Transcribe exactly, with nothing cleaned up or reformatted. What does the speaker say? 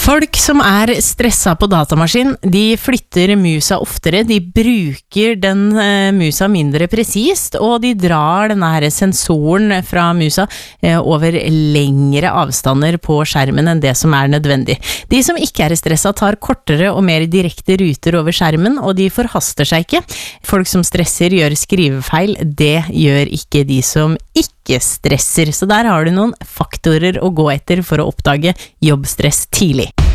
Folk som er stressa på datamaskin, de flytter musa oftere, de bruker den uh, musa mindre presist, og de drar denne her sensoren fra musa uh, over lengre avstander på skjermen enn det som er nødvendig. De som ikke er stressa tar kortere og mer direkte ruter over skjermen, og de forhaster seg ikke. Folk som stresser gjør skrivefeil, det gjør ikke de som ikke stresser. Så der har du noen faktorer å gå etter for å oppdage jobbstress tidlig.